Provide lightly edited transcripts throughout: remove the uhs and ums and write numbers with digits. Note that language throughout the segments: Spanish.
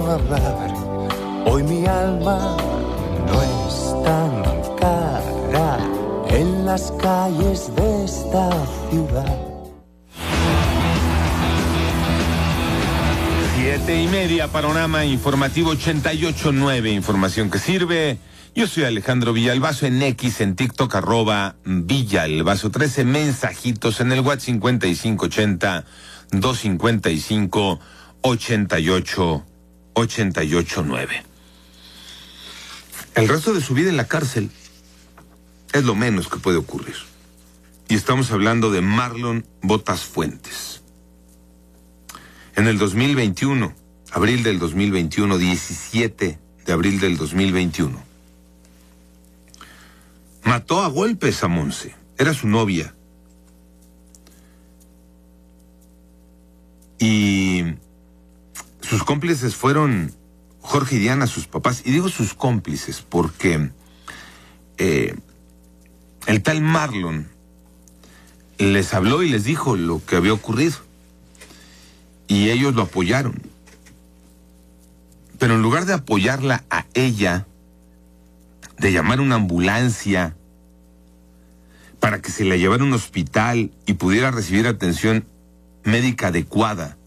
hablar. Hoy mi alma no es tan cara en las calles de esta ciudad. 7:30, panorama informativo 88.9, información que sirve. Yo soy Alejandro Villalbazo, en X, en TikTok, @Villalbazo, 13 mensajitos en el WhatsApp 5580-255-8889. El resto de su vida en la cárcel es lo menos que puede ocurrir. Y estamos hablando de Marlon Botas Fuentes. En el 2021, abril del 2021, 17 de abril del 2021, mató a golpes a Monse. Era su novia. Y sus cómplices fueron Jorge y Diana, sus papás. Y digo sus cómplices porque el tal Marlon les habló y les dijo lo que había ocurrido. Y ellos lo apoyaron. Pero en lugar de apoyarla a ella, de llamar a una ambulancia para que se la llevara a un hospital y pudiera recibir atención médica adecuada,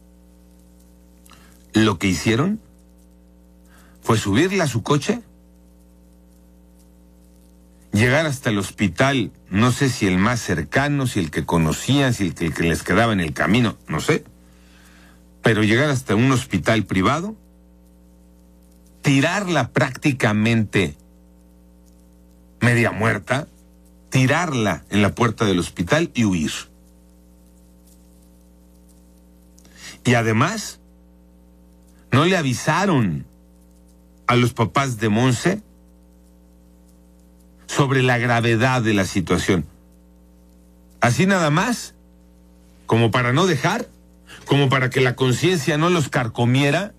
lo que hicieron fue subirla a su coche, llegar hasta el hospital, no sé si el más cercano, si el que conocían, si el que les quedaba en el camino, no sé, pero llegar hasta un hospital privado, tirarla prácticamente media muerta, tirarla en la puerta del hospital y huir. Y además, no le avisaron a los papás de Monse sobre la gravedad de la situación. Así nada más, como para no dejar, como para que la conciencia no los carcomiera,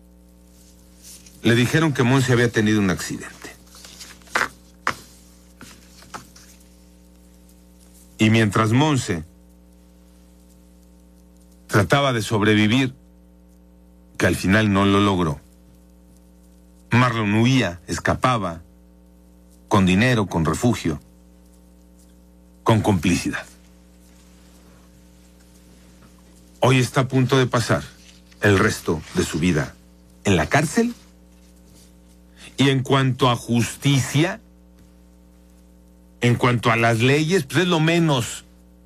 le dijeron que Monse había tenido un accidente. Y mientras Monse trataba de sobrevivir, que al final no lo logró, Marlon huía, escapaba, con dinero, con refugio, con complicidad. Hoy está a punto de pasar el resto de su vida en la cárcel. Y en cuanto a justicia, en cuanto a las leyes, pues es lo menos.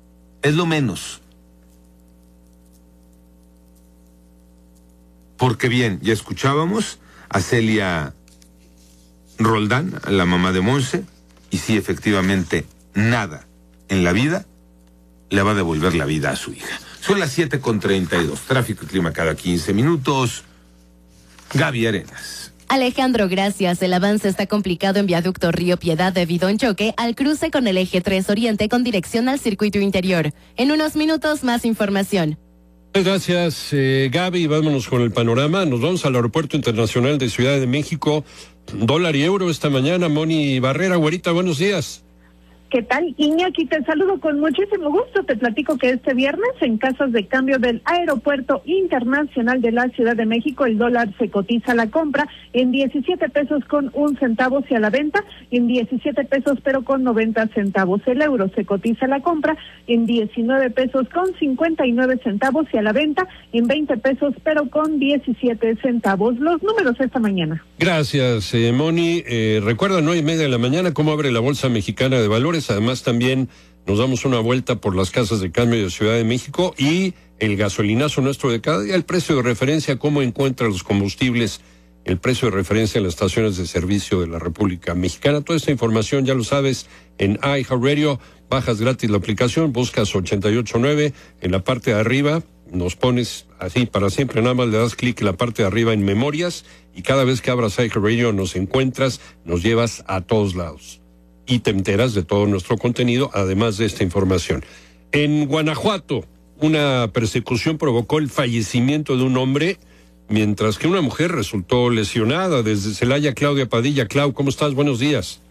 Porque bien, ya escuchábamos a Celia Roldán, a la mamá de Monse, y sí, efectivamente, nada en la vida le va a devolver la vida a su hija. Son las 7:32, tráfico y clima cada 15 minutos. Gaby Arenas. Alejandro, gracias. El avance está complicado en viaducto Río Piedad debido a un choque al cruce con el eje 3 Oriente con dirección al circuito interior. En unos minutos más información. Gracias, Gaby. Vámonos con el panorama. Nos vamos al Aeropuerto Internacional de Ciudad de México. Dólar y euro esta mañana. Moni Barrera, güerita, buenos días. ¿Qué tal, Iñaki? Te saludo con muchísimo gusto. Te platico que este viernes, en casas de cambio del Aeropuerto Internacional de la Ciudad de México, el dólar se cotiza a la compra en 17 pesos con 1 centavo y a la venta en 17 pesos pero con 90 centavos. El euro se cotiza a la compra en 19 pesos con 59 centavos y a la venta en 20 pesos pero con 17 centavos. Los números esta mañana. Gracias, Moni. Recuerda, 9:30 de la mañana, cómo abre la Bolsa Mexicana de Valores. Además, también nos damos una vuelta por las casas de cambio de Ciudad de México y el gasolinazo nuestro de cada día, el precio de referencia, cómo encuentra los combustibles, el precio de referencia en las estaciones de servicio de la República Mexicana. Toda esta información ya lo sabes en iHeartRadio. Bajas gratis la aplicación, buscas 88.9 en la parte de arriba, nos pones así para siempre, nada más le das clic en la parte de arriba en memorias y cada vez que abras iHeartRadio nos encuentras, nos llevas a todos lados. Y te enteras de todo nuestro contenido, además de esta información. En Guanajuato, una persecución provocó el fallecimiento de un hombre, mientras que una mujer resultó lesionada. Desde Celaya, Claudia Padilla. Clau, ¿cómo estás? Buenos días.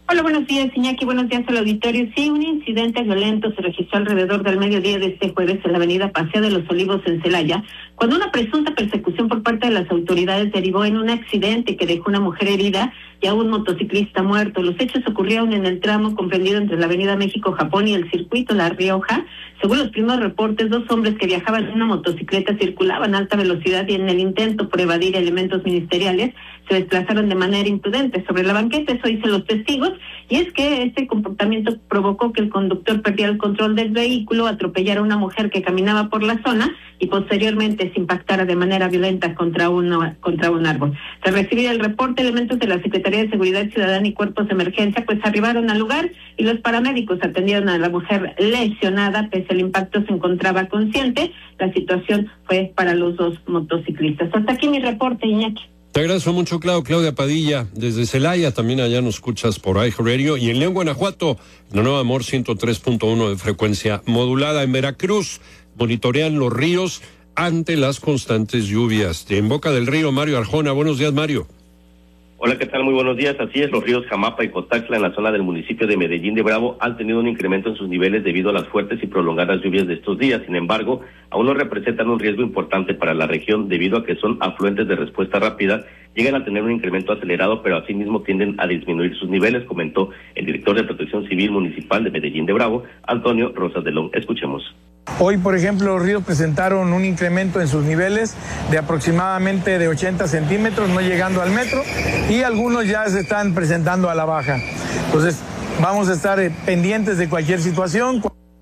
Hola, buenos días, Iñaki. Buenos días al auditorio. Sí, un incidente violento se registró alrededor del mediodía de este jueves en la avenida Paseo de los Olivos en Celaya, cuando una presunta persecución por parte de las autoridades derivó en un accidente que dejó una mujer herida y a un motociclista muerto. Los hechos ocurrieron en el tramo comprendido entre la avenida México-Japón y el circuito La Rioja. Según los primeros reportes, 2 hombres que viajaban en una motocicleta circulaban a alta velocidad y en el intento por evadir elementos ministeriales se desplazaron de manera imprudente sobre la banqueta. Eso dicen los testigos. Y es que este comportamiento provocó que el conductor perdiera el control del vehículo, atropellara a una mujer que caminaba por la zona y posteriormente se impactara de manera violenta contra un árbol. Tras recibir el reporte, elementos de la Secretaría de Seguridad Ciudadana y cuerpos de emergencia pues arribaron al lugar y los paramédicos atendieron a la mujer lesionada. Pese al impacto se encontraba consciente. La situación fue para los 2 motociclistas. Hasta aquí mi reporte, Iñaki. Te agradezco mucho, Claudia Padilla, desde Celaya, también allá nos escuchas por iHeartRadio, y en León, Guanajuato, la Nueva Amor 103.1 de frecuencia modulada. En Veracruz, monitorean los ríos ante las constantes lluvias. En Boca del Río, Mario Arjona. Buenos días, Mario. Hola, ¿qué tal? Muy buenos días. Así es, los ríos Jamapa y Cotaxla en la zona del municipio de Medellín de Bravo han tenido un incremento en sus niveles debido a las fuertes y prolongadas lluvias de estos días. Sin embargo, aún no representan un riesgo importante para la región debido a que son afluentes de respuesta rápida, llegan a tener un incremento acelerado, pero asimismo tienden a disminuir sus niveles, comentó el director de Protección Civil Municipal de Medellín de Bravo, Antonio Rosas de León. Escuchemos. Hoy, por ejemplo, los ríos presentaron un incremento en sus niveles de aproximadamente de 80 centímetros, no llegando al metro, y algunos ya se están presentando a la baja. Entonces, vamos a estar pendientes de cualquier situación.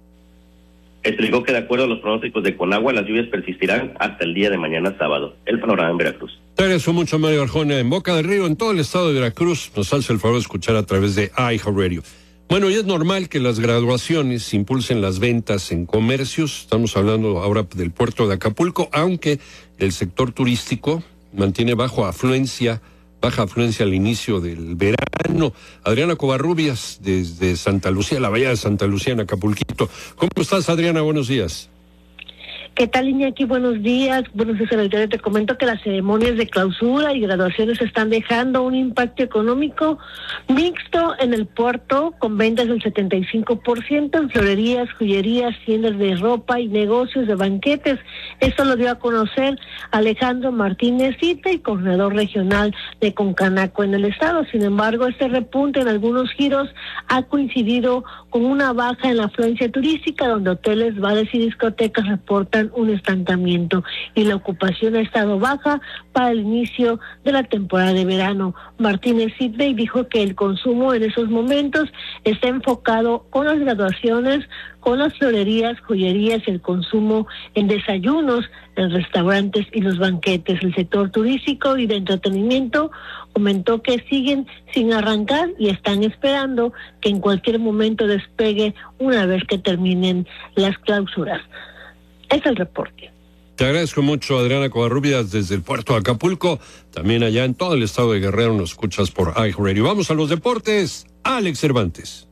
Explicó que de acuerdo a los pronósticos de Conagua, las lluvias persistirán hasta el día de mañana sábado. El panorama en Veracruz. Te agradezco mucho, Mario Arjona. En Boca del Río, en todo el estado de Veracruz, nos hace el favor de escuchar a través de iHeartRadio. Bueno, y es normal que las graduaciones impulsen las ventas en comercios. Estamos hablando ahora del puerto de Acapulco, aunque el sector turístico mantiene baja afluencia al inicio del verano. Adriana Covarrubias, desde Santa Lucía, la bahía de Santa Lucía en Acapulquito. ¿Cómo estás, Adriana? Buenos días. ¿Qué tal, Iñaki? Buenos días. Buenos días, Alberto. Te comento que las ceremonias de clausura y graduaciones están dejando un impacto económico mixto en el puerto, con ventas del 75% en florerías, joyerías, tiendas de ropa y negocios de banquetes. Esto lo dio a conocer Alejandro Martínez Cita, y coordinador regional de Concanaco en el estado. Sin embargo, este repunte en algunos giros ha coincidido con una baja en la afluencia turística, donde hoteles, bares y discotecas reportan un estancamiento, y la ocupación ha estado baja para el inicio de la temporada de verano. Martínez Sidney dijo que el consumo en esos momentos está enfocado con las graduaciones, con las florerías, joyerías, el consumo en desayunos, en restaurantes y los banquetes. El sector turístico y de entretenimiento comentó que siguen sin arrancar y están esperando que en cualquier momento despegue una vez que terminen las clausuras. Es el reporte. Te agradezco mucho, Adriana Covarrubias, desde el puerto de Acapulco. También allá en todo el estado de Guerrero nos escuchas por iHeartRadio. Vamos a los deportes. Alex Cervantes.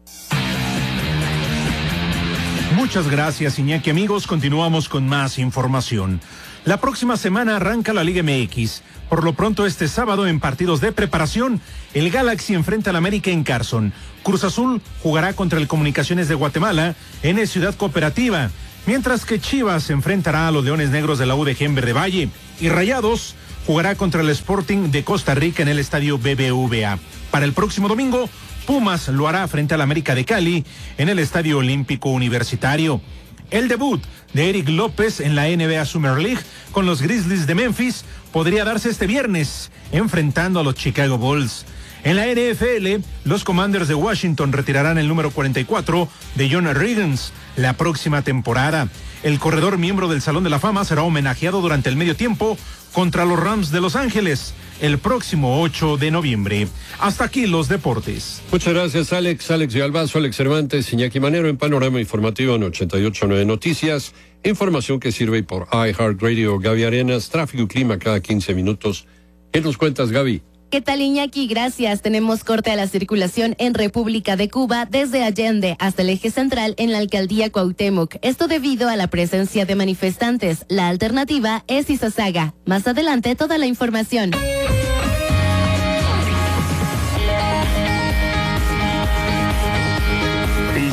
Muchas gracias, Iñaki. Amigos, continuamos con más información. La próxima semana arranca la Liga MX. Por lo pronto, este sábado, en partidos de preparación, el Galaxy enfrenta al América en Carson. Cruz Azul jugará contra el Comunicaciones de Guatemala en el Ciudad Cooperativa, mientras que Chivas se enfrentará a los Leones Negros de la UDG en Verde Valle, y Rayados jugará contra el Sporting de Costa Rica en el estadio BBVA. Para el próximo domingo, Pumas lo hará frente al América de Cali en el Estadio Olímpico Universitario. El debut de Eric López en la NBA Summer League con los Grizzlies de Memphis podría darse este viernes, enfrentando a los Chicago Bulls. En la NFL, los Commanders de Washington retirarán el número 44 de John Riggins la próxima temporada. El corredor miembro del Salón de la Fama será homenajeado durante el medio tiempo contra los Rams de Los Ángeles el próximo 8 de noviembre. Hasta aquí los deportes. Muchas gracias, Alex. Alex Galvazo, Alex Cervantes, Iñaki Manero en Panorama Informativo en 88.9 Noticias. Información que sirve por iHeartRadio. Gaby Arenas, tráfico y clima cada 15 minutos. ¿Qué nos cuentas, Gaby? ¿Qué tal, Iñaki? Gracias. Tenemos corte a la circulación en República de Cuba desde Allende hasta el eje central en la alcaldía Cuauhtémoc. Esto debido a la presencia de manifestantes. La alternativa es Izazaga. Más adelante toda la información.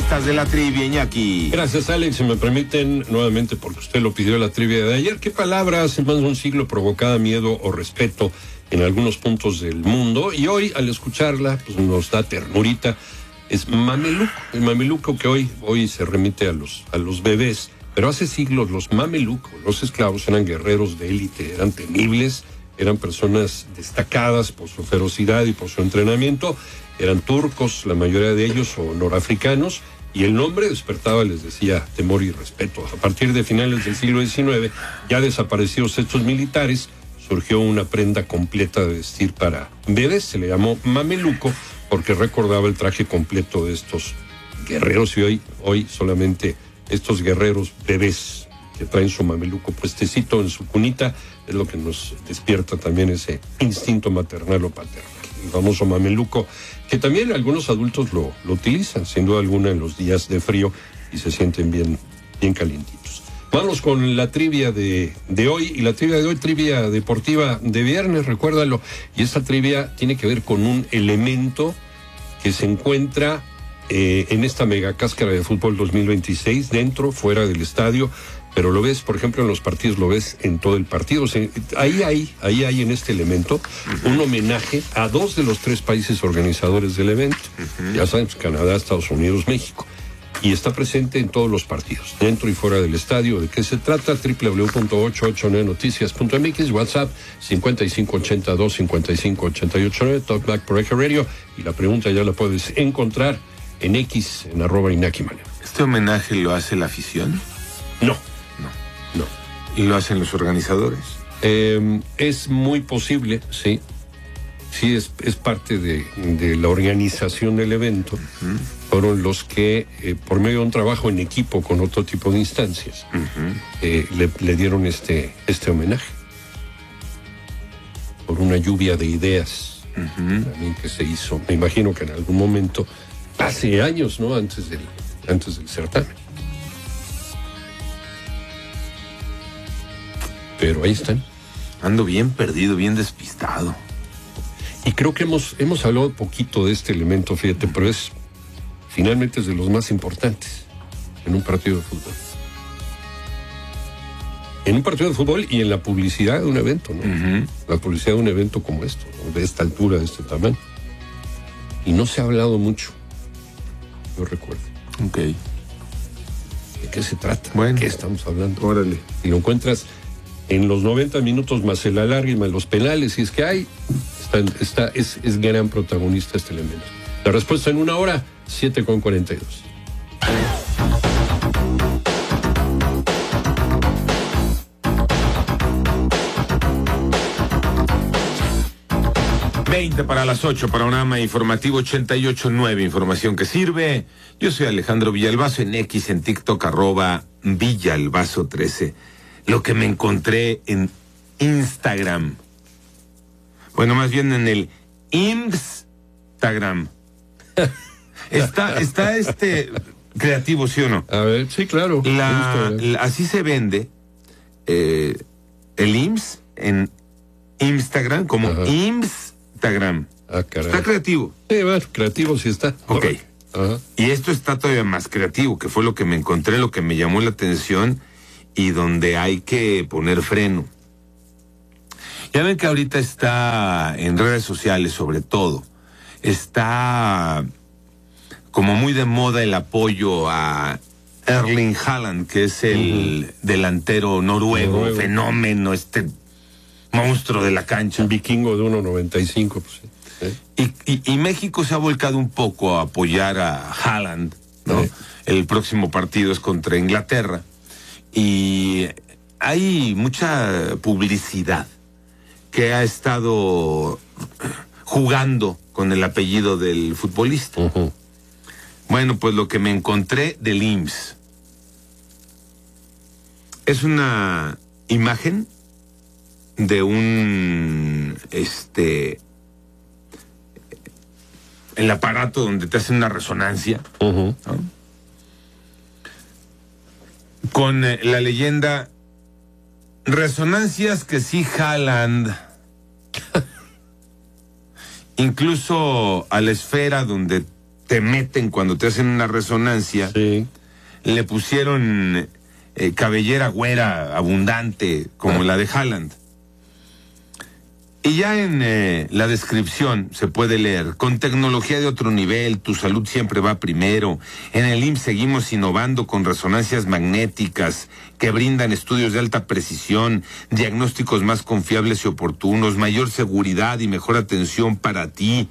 respuestas de la trivia, Iñaki. Gracias, Alex. Si me permiten, nuevamente, porque usted lo pidió la trivia de ayer, ¿qué palabra hace más de un siglo provocaba miedo o respeto en algunos puntos del mundo? Y hoy, al escucharla, pues nos da ternurita. Es mameluco. El mameluco que hoy se remite a los bebés. Pero hace siglos los mamelucos, los esclavos, eran guerreros de élite, eran temibles, eran personas destacadas por su ferocidad y por su entrenamiento. Eran turcos, la mayoría de ellos, o norafricanos, y el nombre despertaba, les decía, temor y respeto. A partir de finales del siglo XIX, ya desaparecidos estos militares, surgió una prenda completa de vestir para bebés. Se le llamó mameluco porque recordaba el traje completo de estos guerreros, y hoy solamente estos guerreros bebés que traen su mameluco puestecito en su cunita es lo que nos despierta también ese instinto maternal o paternal. El famoso mameluco, que también algunos adultos lo utilizan, sin duda alguna, en los días de frío y se sienten bien calientitos. Vamos con la trivia de hoy, y la trivia de hoy, trivia deportiva de viernes, recuérdalo, y esta trivia tiene que ver con un elemento que se encuentra en esta mega cáscara de fútbol 2026, dentro, fuera del estadio, pero lo ves, por ejemplo, en los partidos, lo ves en todo el partido. O sea, ahí hay en este elemento un homenaje a 2 de los 3 países organizadores del evento. Ya sabes, Canadá, Estados Unidos, México. Y está presente en todos los partidos, dentro y fuera del estadio. ¿De qué se trata? www.889noticias.mx, WhatsApp 5582-5588, Talkback por Eje Radio. Y la pregunta ya la puedes encontrar en X, en @IñakiManero. ¿Este homenaje lo hace la afición? No. ¿Y lo hacen los organizadores? Es muy posible, sí. Sí, es parte de la organización del evento. Fueron los que, por medio de un trabajo en equipo con otro tipo de instancias, le dieron este homenaje. Por una lluvia de ideas también que se hizo. Me imagino que en algún momento, hace años, ¿no? Antes del certamen. Pero ahí están. Ando bien perdido, bien despistado. Y creo que hemos hablado poquito de este elemento, fíjate, pero finalmente es de los más importantes en un partido de fútbol. En un partido de fútbol y en la publicidad de un evento, ¿no? La publicidad de un evento como esto, ¿no? De esta altura, de este tamaño. Y no se ha hablado mucho, yo recuerdo. Ok. ¿De qué se trata? Bueno. ¿De qué estamos hablando? Órale. Y lo encuentras en los 90 minutos más el alargue y más los penales, y es que es gran protagonista este elemento. La respuesta en 1 hora, 7:42. Para las 8, panorama informativo 88.9, información que sirve. Yo soy Alejandro Villalbazo, en X, en TikTok, @Villalbazo13. Lo que me encontré en Instagram. Bueno, más bien en el Instagram. Está creativo, ¿sí o no? A ver, sí, claro. Así se vende el IMSS en Instagram como Instagram. Ah, caray. Está creativo. Sí, bueno, creativo sí está. Ok. Ajá. Y esto está todavía más creativo, que fue lo que me encontré, lo que me llamó la atención y donde hay que poner freno. Ya ven que ahorita está en redes sociales, sobre todo, está como muy de moda el apoyo a Erling Haaland, que es el delantero noruego, fenómeno, monstruo de la cancha. Un vikingo de 1.95, pues sí. Y México se ha volcado un poco a apoyar a Haaland, ¿no? El próximo partido es contra Inglaterra. Y hay mucha publicidad que ha estado jugando con el apellido del futbolista. Bueno, pues lo que me encontré del IMSS es una imagen de un el aparato donde te hacen una resonancia, ¿no? Con la leyenda resonancias que sí Haaland. Incluso a la esfera donde te meten cuando te hacen una resonancia. Sí. Le pusieron cabellera güera abundante, como la de Haaland. Y ya en la descripción se puede leer: con tecnología de otro nivel, tu salud siempre va primero. En el IMSS seguimos innovando con resonancias magnéticas que brindan estudios de alta precisión, diagnósticos más confiables y oportunos, mayor seguridad y mejor atención para ti.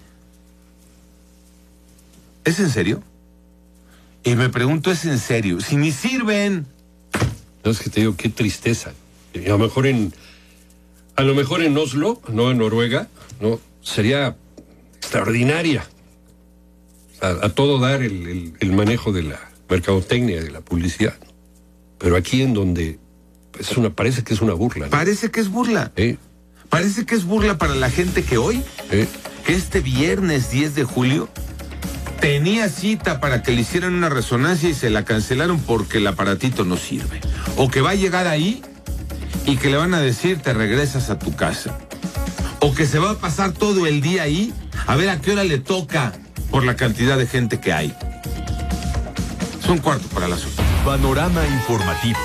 ¿Es en serio? Y me pregunto, ¿es en serio? Si ni sirven. No, es que te digo, qué tristeza. A lo mejor en Oslo, no en Noruega, no sería extraordinaria. A todo dar el manejo de la mercadotecnia, de la publicidad. Pero aquí en donde parece que es una burla, ¿no? Parece que es burla. Parece que es burla para la gente que hoy, que este viernes 10 de julio, tenía cita para que le hicieran una resonancia y se la cancelaron porque el aparatito no sirve. O que va a llegar ahí y que le van a decir, te regresas a tu casa. O que se va a pasar todo el día ahí a ver a qué hora le toca por la cantidad de gente que hay. Es 1:15 Panorama informativo.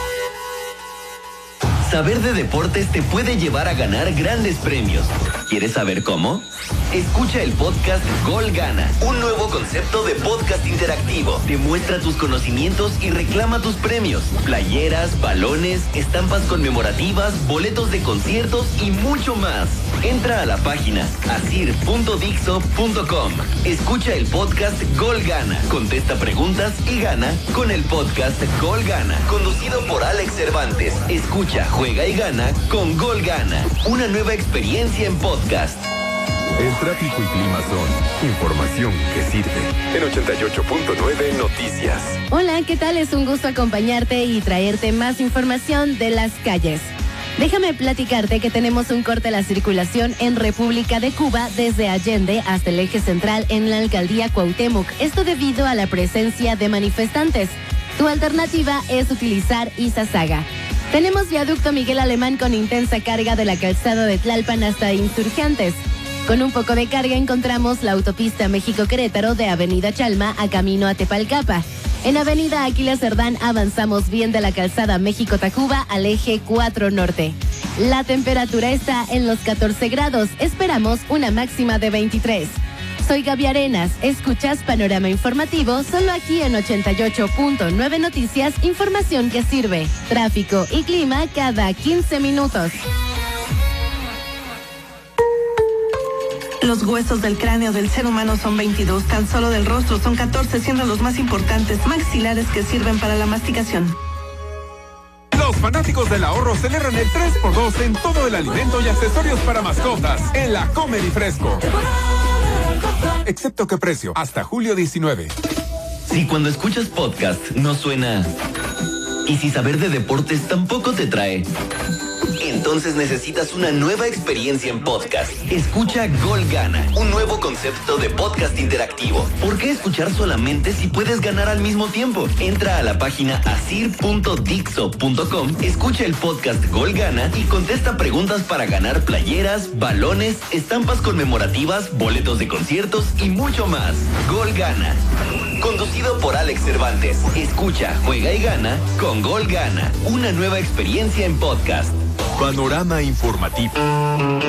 Saber de deportes te puede llevar a ganar grandes premios. ¿Quieres saber cómo? Escucha el podcast Gol Gana, un nuevo concepto de podcast interactivo. Demuestra tus conocimientos y reclama tus premios. Playeras, balones, estampas conmemorativas, boletos de conciertos y mucho más. Entra a la página asir.dixo.com. Escucha el podcast Gol Gana. Contesta preguntas y gana con el podcast Gol Gana, conducido por Alex Cervantes. Escucha, juega y gana con Gol Gana. Una nueva experiencia en podcast. El tráfico y clima son información que sirve. En 88.9 Noticias. Hola, ¿qué tal? Es un gusto acompañarte y traerte más información de las calles. Déjame platicarte que tenemos un corte a la circulación en República de Cuba desde Allende hasta el eje central en la alcaldía Cuauhtémoc. Esto debido a la presencia de manifestantes. Tu alternativa es utilizar Izazaga. Tenemos viaducto Miguel Alemán con intensa carga de la calzada de Tlalpan hasta Insurgentes. Con un poco de carga encontramos la autopista México-Querétaro de Avenida Chalma a camino a Tepalcapa. En Avenida Aquiles Cerdán avanzamos bien de la calzada México-Tacuba al eje 4 Norte. La temperatura está en los 14 grados, esperamos una máxima de 23. Soy Gaby Arenas, escuchas Panorama Informativo solo aquí en 88.9 Noticias, información que sirve. Tráfico y clima cada 15 minutos. Los huesos del cráneo del ser humano son 22, tan solo del rostro son 14, siendo los más importantes maxilares que sirven para la masticación. Los fanáticos del ahorro celebran el 3x2 en todo el alimento y accesorios para mascotas en la Comer y Fresco. Excepto que precio, hasta julio 19. Si cuando escuchas podcast no suena, y si saber de deportes tampoco te trae, entonces necesitas una nueva experiencia en podcast. Escucha Gol Gana, un nuevo concepto de podcast interactivo. ¿Por qué escuchar solamente si puedes ganar al mismo tiempo? Entra a la página asir.dixo.com, escucha el podcast Gol Gana y contesta preguntas para ganar playeras, balones, estampas conmemorativas, boletos de conciertos y mucho más. Gol Gana, conducido por Alex Cervantes. Escucha, juega y gana con Gol Gana, una nueva experiencia en podcast. Panorama informativo.